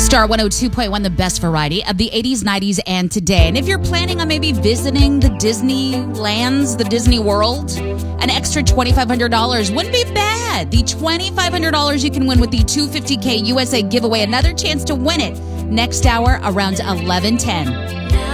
Star 102.1, the best variety of the 80s, 90s, and today. And if you're planning on maybe visiting the Disneylands, the Disney World, an extra $2,500 wouldn't be bad. The $2,500 you can win with the $250K USA giveaway. Another chance to win it next hour around 11:10.